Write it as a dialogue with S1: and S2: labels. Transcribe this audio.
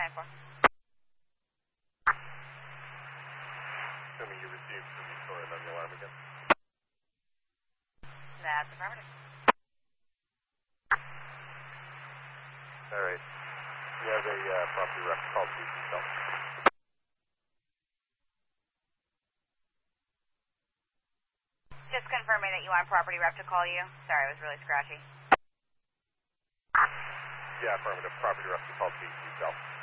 S1: 10-4.
S2: Assuming you received the story on the alarm again.
S1: That's affirmative.
S2: All right. You have a property rep called PC Cell.
S1: Just confirming that you want property rep to call you. Sorry, it was really scratchy.
S2: Yeah, affirmative. Property rep called PC Cell.